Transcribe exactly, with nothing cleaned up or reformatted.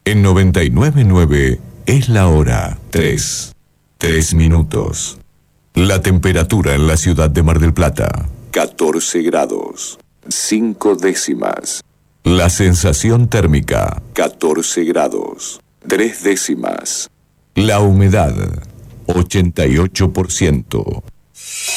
En noventa y nueve punto nueve es la hora. Tres. Tres minutos. La temperatura en la ciudad de Mar del Plata. catorce grados. Cinco décimas. La sensación térmica. catorce grados. Tres décimas. La humedad. ochenta y ocho por ciento.